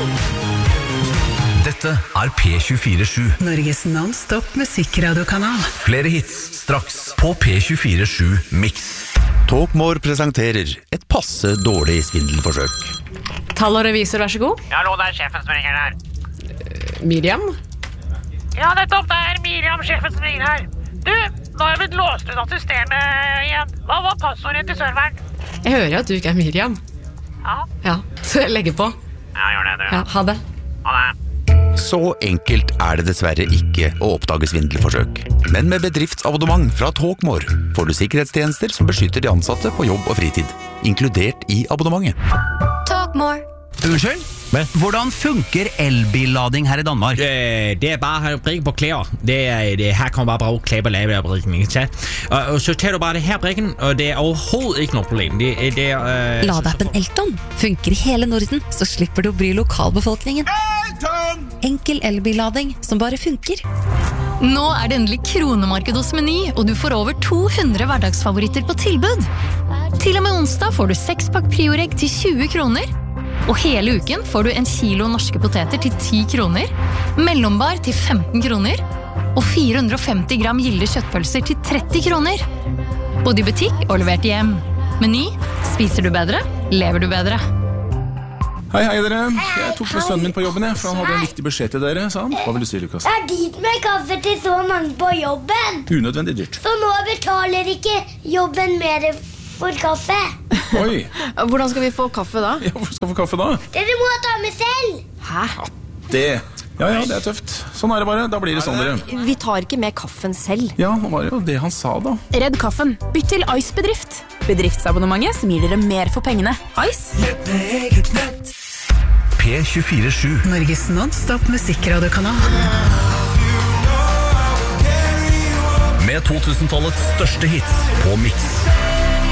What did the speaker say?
Dette P24-7, Norges non-stop musikkradiokanal. flere hits straks på P24-7 Mix. Talkmore presenterer et passe dårlig svindelforsøk. Tall og revisor, vær så god. Ja, hallo, det sjefen som ringer her. Miriam? Ja, nettopp, det Miriam, sjefen som ringer her. Du, nå har jeg blitt låst ut av systemet igjen. Hva var passordet til serveren? Jeg hører jo at du ikke Miriam. Ja. Så jeg legger på. Ja, gjør det, du. Ja, ha det. Ha det. Så enkelt det dessverre ikke å oppdage svindelforsøk. Men med bedriftsabonnement fra Talkmore får du sikkerhetstjenester som beskytter de ansatte på jobb og fritid, inkludert i abonnementet. Talkmore. Unnskyld? Hvordan funker elbillading her i Danmark? Det bare brikken på klær. Her kan man bare bruge klær på lave brikken, ikke sant? Og så tager du bare det her brikken, og det overhovedet ikke noe problem. Ladeappen Elton funker i hele Norden, så slipper du å bry lokalbefolkningen. Enkel elbillading som bare funker. Nå det endelig kronemarked hos Meny, og du får over 200 hverdagsfavoritter på tilbud. Til og med onsdag får du 6-pakk Prioregg til 20 kroner. Og hele uken får du 1 kilo norske poteter til 10 kroner, mellombar til 15 kroner, og 450 gram gilde kjøttpølser til 30 kroner. Både i butikk og levert hjem. Meny, spiser du bedre, lever du bedre. Hei dere, jeg tok med sønnen min på jobben, for han hadde en viktig beskjed til dere, sa han. Hva vil du si, Lukas? Det dyrt med kaffe til så mange på jobben. Unødvendig dyrt. Så nå betaler ikke jobben mer for kaffe. Oi. Hvordan skal vi få kaffe da? Ja, hvor skal vi få kaffe da? Dere må ta med selv. Hæ? Ja, det tøft. Sånn det bare, da blir det sånn dere. Vi tar ikke med kaffen selv. Ja, nå var det jo det han sa da. Redd kaffen. Bytt til Ice Bedrift. Bedriftsabonnementet som gir dere mer for pengene. Ice. P24-7, Norges non-stop musikkradiokanal. med 2000-tallets største hits på Mix.